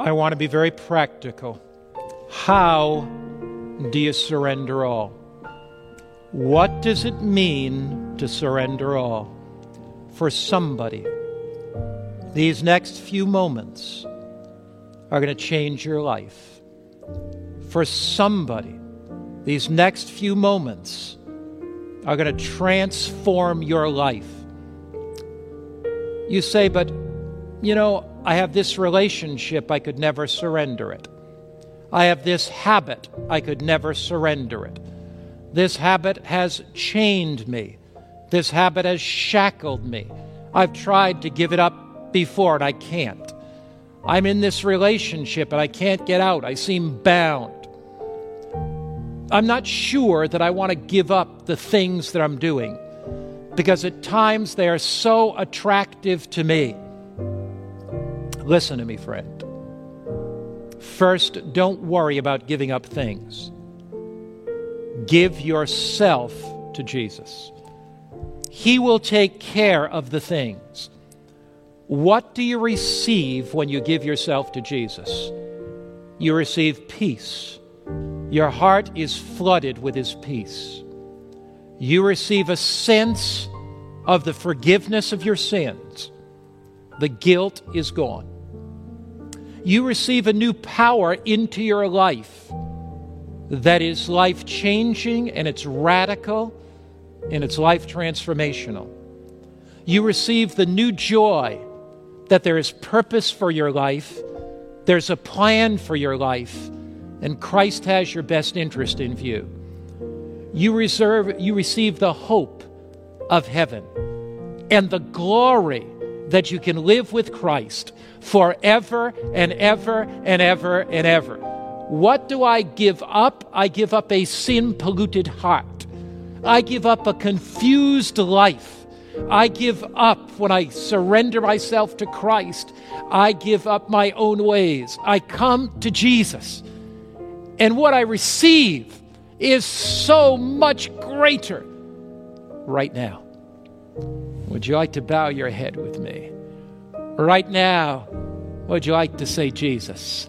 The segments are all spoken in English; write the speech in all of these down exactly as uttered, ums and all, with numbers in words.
I want to be very practical. How do you surrender all? What does it mean to surrender all? For somebody, these next few moments are going to change your life. For somebody, these next few moments are going to transform your life. You say, but, you know, I have this relationship, I could never surrender it. I have this habit, I could never surrender it. This habit has chained me. This habit has shackled me. I've tried to give it up before and I can't. I'm in this relationship and I can't get out. I seem bound. I'm not sure that I want to give up the things that I'm doing because at times they are so attractive to me. Listen to me, friend. First, don't worry about giving up things. Give yourself to Jesus. He will take care of the things. What do you receive when you give yourself to Jesus? You receive peace. Your heart is flooded with His peace. You receive a sense of the forgiveness of your sins. The guilt is gone. You receive a new power into your life that is life-changing and it's radical and it's life-transformational. You receive the new joy that there is purpose for your life, there's a plan for your life, and Christ has your best interest in view. You reserve, you receive the hope of heaven and the glory that you can live with Christ forever and ever and ever and ever. What do I give up? I give up a sin-polluted heart. I give up a confused life. I give up, when I surrender myself to Christ, I give up my own ways. I come to Jesus. And what I receive is so much greater right now. Would you like to bow your head with me? Right now, would you like to say, Jesus,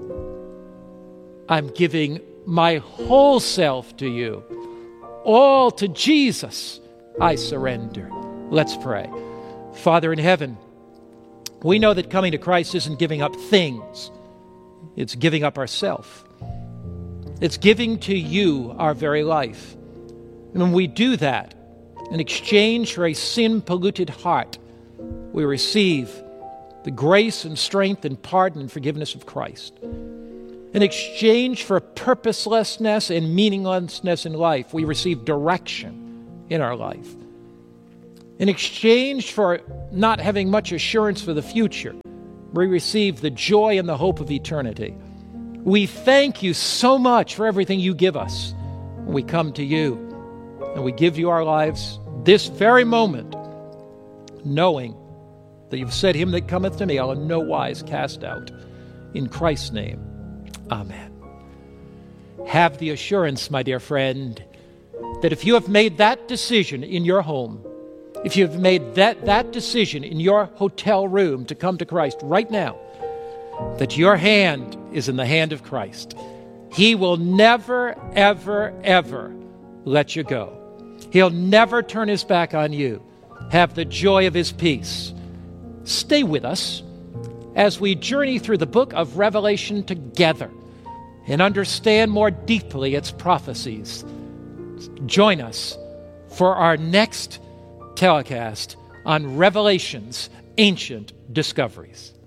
I'm giving my whole self to you. All to Jesus I surrender. Let's pray. Father in heaven, we know that coming to Christ isn't giving up things. It's giving up ourself. It's giving to you our very life. And when we do that, in exchange for a sin-polluted heart, we receive the grace and strength and pardon and forgiveness of Christ. In exchange for purposelessness and meaninglessness in life, we receive direction in our life. In exchange for not having much assurance for the future, we receive the joy and the hope of eternity. We thank you so much for everything you give us. We come to you and we give you our lives this very moment, knowing that you've said, him that cometh to me, I'll in no wise cast out. In Christ's name, amen. Have the assurance, my dear friend, that if you have made that decision in your home, if you've made that, that decision in your hotel room to come to Christ right now, that your hand is in the hand of Christ. He will never, ever, ever let you go. He'll never turn his back on you. Have the joy of his peace. Stay with us as we journey through the book of Revelation together and understand more deeply its prophecies. Join us for our next telecast on Revelation's ancient discoveries.